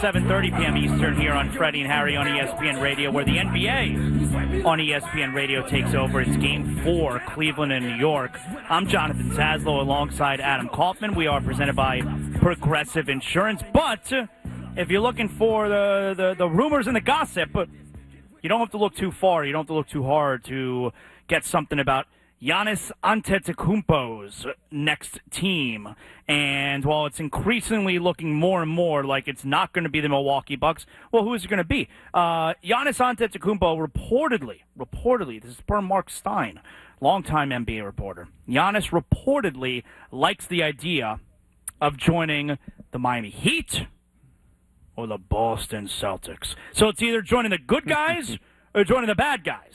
7:30 p.m. Eastern here on Freddie and Harry on ESPN Radio, where the NBA on ESPN Radio takes over. It's Game 4, Cleveland and New York. I'm Jonathan Zaslow alongside Adam Kaufman. We are presented by Progressive Insurance. But if you're looking for the rumors and the gossip, you don't have to look too far. You don't have to look too hard to get something about Giannis Antetokounmpo's next team. And while it's increasingly looking more and more like it's not going to be the Milwaukee Bucks, well, who is it going to be? Giannis Antetokounmpo reportedly, this is per Mark Stein, longtime NBA reporter. Giannis reportedly likes the idea of joining the Miami Heat or the Boston Celtics. So it's either joining the good guys or joining the bad guys.